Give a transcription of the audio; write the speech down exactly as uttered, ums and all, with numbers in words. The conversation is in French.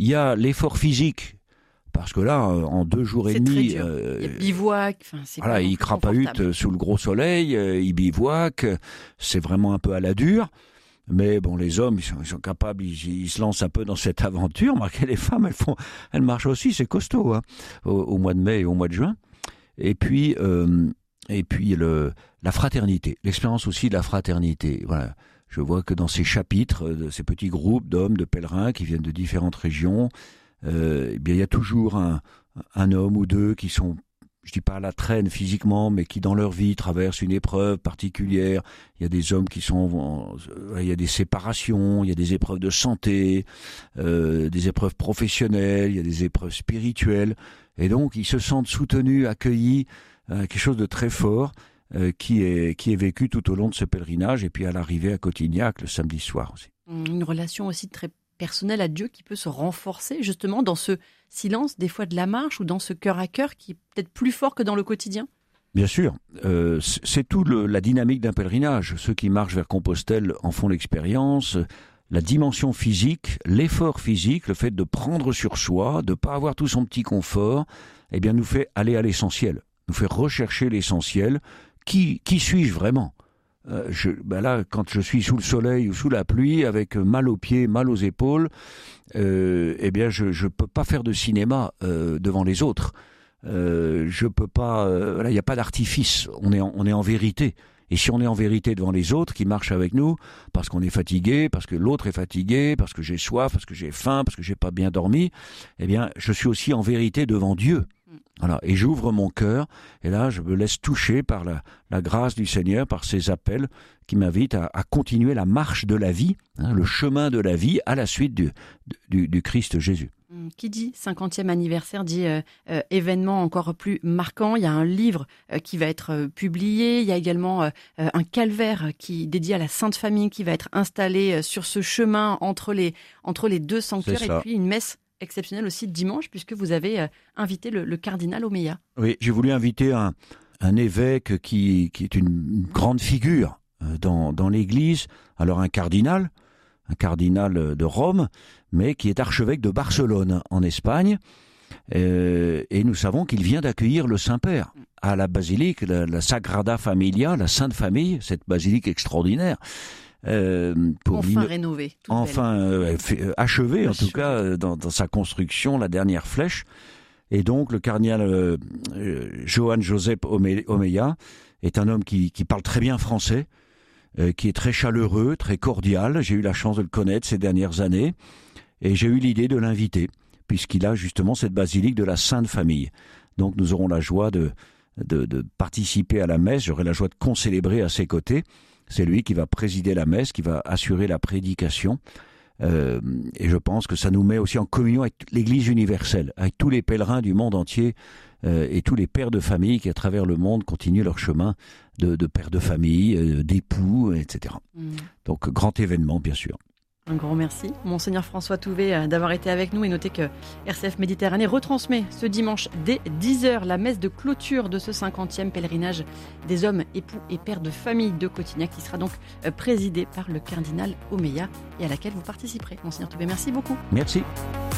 il y a l'effort physique. Parce que là, en deux jours c'est et demi, euh, il y a bivouac. Enfin, c'est voilà, ils crapahutent sous le gros soleil, euh, ils bivouaquent. C'est vraiment un peu à la dure. Mais bon, les hommes, ils sont, ils sont capables, ils, ils se lancent un peu dans cette aventure. Marquez, les femmes, elles font, elles marchent aussi, c'est costaud, hein, au, au mois de mai et au mois de juin. Et puis, euh, et puis le, la fraternité, l'expérience aussi de la fraternité. Voilà. Je vois que dans ces chapitres, de ces petits groupes d'hommes, de pèlerins qui viennent de différentes régions, Euh, eh bien, il y a toujours un, un homme ou deux qui sont, je dis pas à la traîne physiquement, mais qui dans leur vie traversent une épreuve particulière. Il y a des hommes qui sont, en, il y a des séparations, il y a des épreuves de santé, euh, des épreuves professionnelles, il y a des épreuves spirituelles, et donc ils se sentent soutenus, accueillis, euh, quelque chose de très fort euh, qui est qui est vécu tout au long de ce pèlerinage, et puis à l'arrivée à Cotignac le samedi soir aussi. Une relation aussi très personnel à Dieu qui peut se renforcer justement dans ce silence des fois de la marche ou dans ce cœur à cœur qui est peut-être plus fort que dans le quotidien? Bien sûr, euh, c'est tout le, la dynamique d'un pèlerinage. Ceux qui marchent vers Compostelle en font l'expérience. La dimension physique, l'effort physique, le fait de prendre sur soi, de ne pas avoir tout son petit confort, eh bien nous fait aller à l'essentiel, nous fait rechercher l'essentiel. Qui, qui suis-je vraiment ? Euh, je, ben là, quand je suis sous le soleil ou sous la pluie, avec mal aux pieds, mal aux épaules, euh, eh bien, je je peux pas faire de cinéma euh, devant les autres. Euh, je peux pas. Euh, là, il y a pas d'artifice. On est en, on est en vérité. Et si on est en vérité devant les autres qui marchent avec nous, parce qu'on est fatigué, parce que l'autre est fatigué, parce que j'ai soif, parce que j'ai faim, parce que j'ai pas bien dormi, eh bien, je suis aussi en vérité devant Dieu. Voilà, et j'ouvre mon cœur, et là je me laisse toucher par la, la grâce du Seigneur, par ses appels qui m'invitent à, à continuer la marche de la vie, hein, le chemin de la vie à la suite du, du, du Christ Jésus. Qui dit cinquantième anniversaire dit euh, euh, événement encore plus marquant. Il y a un livre euh, qui va être euh, publié, il y a également euh, un calvaire qui dédié à la Sainte Famille qui va être installé euh, sur ce chemin entre les, entre les deux sanctuaires, et puis une messe exceptionnel aussi dimanche, puisque vous avez euh, invité le, le cardinal Omeya. Oui, j'ai voulu inviter un, un évêque qui, qui est une, une grande figure euh, dans, dans l'Église. Alors un cardinal, un cardinal de Rome, mais qui est archevêque de Barcelone, en Espagne. Euh, et nous savons qu'il vient d'accueillir le Saint-Père à la basilique, la, la Sagrada Familia, la Sainte Famille, cette basilique extraordinaire. Euh, pour enfin rénovée, enfin euh, euh, achevée en tout cas euh, dans, dans sa construction, la dernière flèche. Et donc le cardinal euh, euh, Johann Joseph Omeya est un homme qui, qui parle très bien français, euh, qui est très chaleureux, très cordial. J'ai eu la chance de le connaître ces dernières années, et j'ai eu l'idée de l'inviter, puisqu'il a justement cette basilique de la Sainte Famille. Donc nous aurons la joie de, de, de participer à la messe, j'aurai la joie de concélébrer à ses côtés. C'est lui qui va présider la messe, qui va assurer la prédication. Euh, et je pense que ça nous met aussi en communion avec l'Église universelle, avec tous les pèlerins du monde entier euh, et tous les pères de famille qui, à travers le monde, continuent leur chemin de, de pères de famille, euh, d'époux, et cetera. Mmh. Donc, grand événement, bien sûr. Un grand merci, Monseigneur François Touvet, d'avoir été avec nous, et notez que R C F Méditerranée retransmet ce dimanche dès dix heures la messe de clôture de ce cinquantième pèlerinage des hommes, époux et pères de famille de Cotignac, qui sera donc présidée par le cardinal Omeya et à laquelle vous participerez. Monseigneur Touvet, merci beaucoup. Merci.